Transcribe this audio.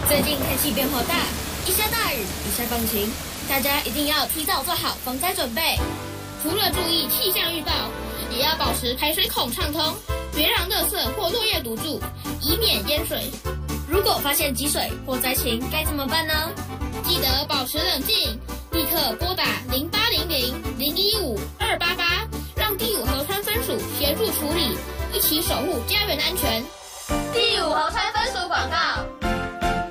最近天气变化大，一下大雨，一下放晴，大家一定要提早做好防灾准备。除了注意气象预报，也要保持排水孔畅通，别让垃圾或落叶堵住，以免淹水。如果发现积水或灾情，该怎么办呢？记得保持冷静，立刻拨打0800-015-288，让第五河川分署协助处理，一起守护家园安全。第五河川分署广告。